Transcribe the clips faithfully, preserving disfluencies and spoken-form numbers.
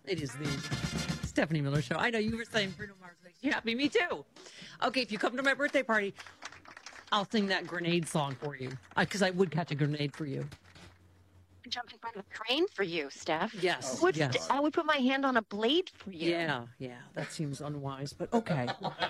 It is the Stephanie Miller Show. I know you were saying Bruno Mars makes you happy. Me too. Okay, if you come to my birthday party, I'll sing that grenade song for you. Because I would catch a grenade for you. Jump in front of a crane for you, Steph. Yes. I would, yes. I would put my hand on a blade for you. Yeah, yeah. That seems unwise, but okay.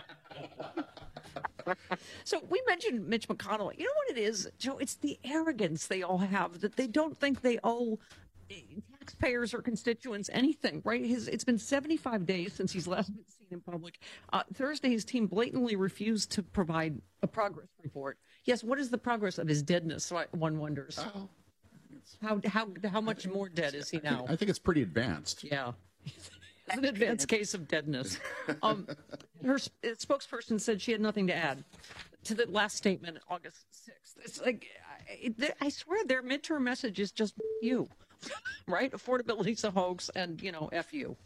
So we mentioned Mitch McConnell. You know what it is, Joe? It's the arrogance they all have that they don't think they owe taxpayers or constituents anything, right? His, it's been seventy-five days since he's last been seen in public. Uh, Thursday, his team blatantly refused to provide a progress report. Yes, what is the progress of his deadness? So I, one wonders. Oh, how how how much more dead is he now? I think it's pretty advanced. Yeah. It's an advanced case of deadness. Um, her spokesperson said she had nothing to add to the last statement, August sixth. It's like, I, I swear their midterm message is just you, right? Affordability's a hoax and, you know, F you.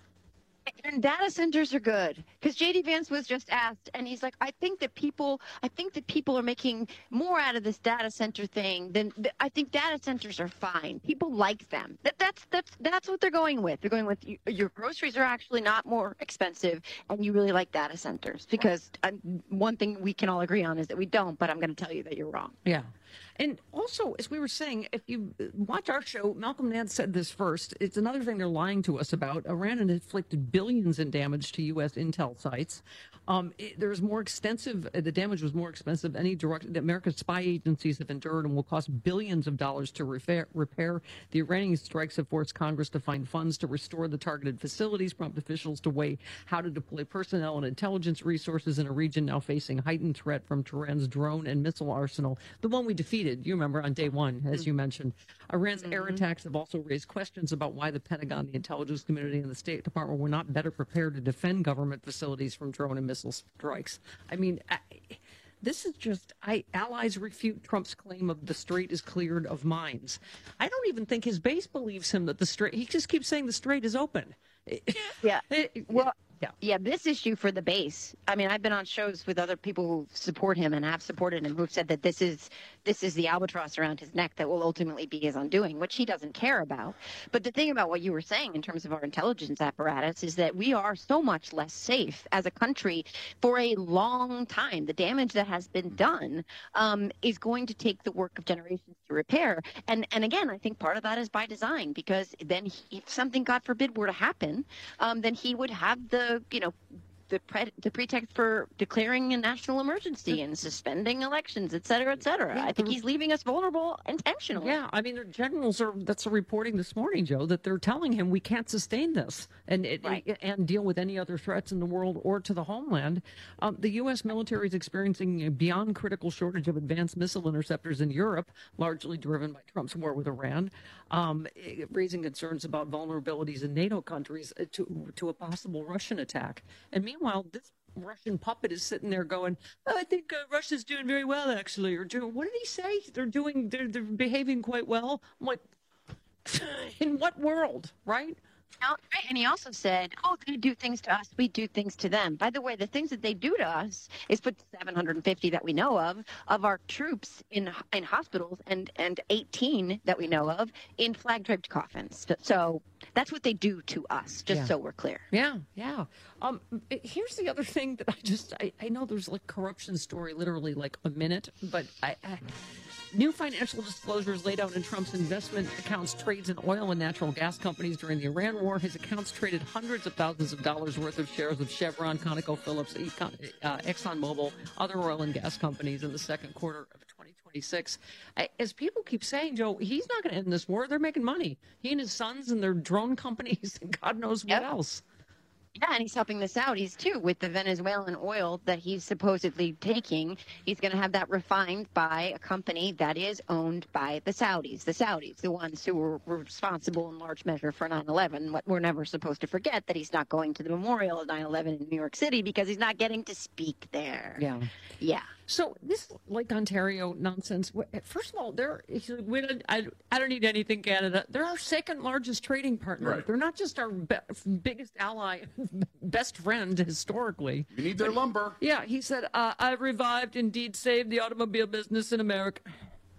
And data centers are good because J D Vance was just asked, and he's like, "I think that people, I think that people are making more out of this data center thing than th- I think data centers are fine. People like them. That that's that's that's what they're going with. They're going with you, your groceries are actually not more expensive, and you really like data centers because um, one thing we can all agree on is that we don't. But I'm going to tell you that you're wrong. Yeah." And also, as we were saying, if you watch our show, Malcolm Nance said this first. It's another thing they're lying to us about. Iran had inflicted billions in damage to U S intel sites. Um, it, there's more extensive, the damage was more expensive than any direct, that America's spy agencies have endured and will cost billions of dollars to repair. repair. The Iranian strikes have forced Congress to find funds to restore the targeted facilities, prompt officials to weigh how to deploy personnel and intelligence resources in a region now facing heightened threat from Tehran's drone and missile arsenal, the one we defeated. You remember on day one, as you mentioned. Iran's mm-hmm. air attacks have also raised questions about why the Pentagon, the intelligence community, and the State Department were not better prepared to defend government facilities from drone and missile strikes. I mean, I, this is just, I allies refute Trump's claim of the strait is cleared of mines. I don't even think his base believes him that the strait, he just keeps saying the strait is open. Yeah. Well, Yeah. Yeah, this issue for the base. I mean, I've been on shows with other people who support him and have supported him who've said that this is this is the albatross around his neck that will ultimately be his undoing, which he doesn't care about. But the thing about what you were saying in terms of our intelligence apparatus is that we are so much less safe as a country for a long time. The damage that has been done um, is going to take the work of generations to repair. And and again, I think part of that is by design, because then he, if something, God forbid, were to happen, um, then he would have the you know, the pre- the pretext for declaring a national emergency and suspending elections, et cetera, et cetera. Yeah, I think he's leaving us vulnerable intentionally. Yeah, I mean, the generals are, that's a reporting this morning, Joe, that they're telling him we can't sustain this and it, right. and deal with any other threats in the world or to the homeland. Um, the U S military is experiencing a beyond critical shortage of advanced missile interceptors in Europe, largely driven by Trump's war with Iran, um, raising concerns about vulnerabilities in NATO countries to, to a possible Russian attack. And meanwhile, Meanwhile, this Russian puppet is sitting there going, oh, I think uh, Russia's doing very well, actually. Or doing, what did he say? They're doing, they're, they're behaving quite well. I'm like, in what world, right? And he also said, oh, they do things to us, we do things to them. By the way, the things that they do to us is put seven hundred fifty that we know of, of our troops in in hospitals and, and eighteen that we know of in flag-draped coffins. So that's what they do to us, just yeah. so we're clear. Yeah, yeah. Um, here's the other thing that I just, I, I know there's like corruption story, literally like a minute, but I... I New financial disclosures laid out in Trump's investment accounts trades in oil and natural gas companies during the Iran war. His accounts traded hundreds of thousands of dollars worth of shares of Chevron, ConocoPhillips, uh, ExxonMobil, other oil and gas companies in the second quarter of twenty twenty-six. As people keep saying, Joe, he's not going to end this war. They're making money. He and his sons and their drone companies and God knows what yep. else. Yeah, and he's helping the Saudis, too, with the Venezuelan oil that he's supposedly taking. He's going to have that refined by a company that is owned by the Saudis. The Saudis, the ones who were responsible in large measure for nine eleven. What we're never supposed to forget, that he's not going to the memorial of nine eleven in New York City because he's not getting to speak there. Yeah. Yeah. So this Lake Ontario nonsense. First of all, they're we don't, I, I don't need anything, Canada. They're our second largest trading partner. Right. They're not just our be, biggest ally, best friend historically. You need their but, lumber. Yeah, he said, uh, "I've revived, indeed saved the automobile business in America."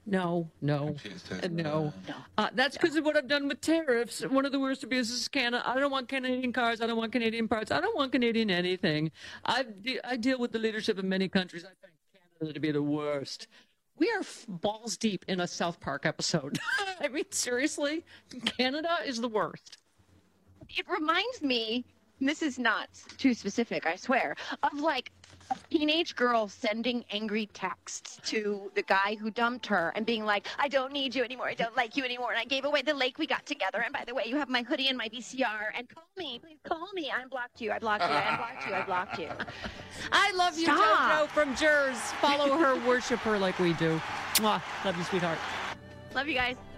No, no, She's too- uh, no. No. Uh, that's because of what I've done with tariffs. One of the worst abuses is Canada. I don't want Canadian cars. I don't want Canadian parts. I don't want Canadian anything. I, de- I deal with the leadership of many countries. I find Canada to be the worst. We are f- balls deep in a South Park episode. I mean, seriously, Canada is the worst. It reminds me, this is not too specific, I swear, of like a teenage girl sending angry texts to the guy who dumped her and being like, I don't need you anymore. I don't like you anymore. And I gave away the lake we got together. And by the way, you have my hoodie and my V C R. And call me. Please call me. I unblocked you. I blocked you. I unblocked you. I blocked you. I love you, Stop. JoJo from Jers. Follow her, worship her like we do. Mwah. Love you, sweetheart. Love you guys.